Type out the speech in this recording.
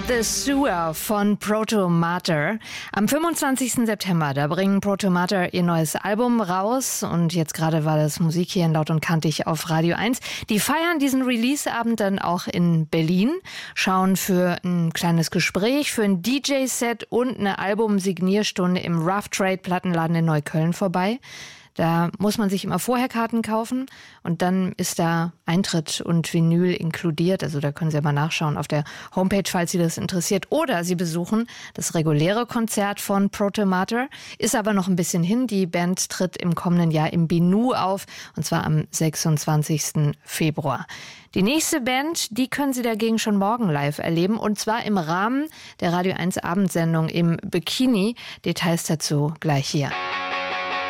The Sewer von Proto Mater. Am 25. September, da bringen Proto Mater ihr neues Album raus. Und jetzt gerade war das Musik hier in Laut und Kantig auf Radio 1. Die feiern diesen Release-Abend dann auch in Berlin, schauen für ein kleines Gespräch, für ein DJ-Set und eine Album-Signierstunde im Rough Trade Plattenladen in Neukölln vorbei. Da muss man sich immer vorher Karten kaufen und dann ist da Eintritt und Vinyl inkludiert. Also da können Sie mal nachschauen auf der Homepage, falls Sie das interessiert. Oder Sie besuchen das reguläre Konzert von Proto Mater. Ist aber noch ein bisschen hin. Die Band tritt im kommenden Jahr im Binu auf und zwar am 26. Februar. Die nächste Band, die können Sie dagegen schon morgen live erleben und zwar im Rahmen der Radio 1 Abendsendung im Bikini. Details dazu gleich hier.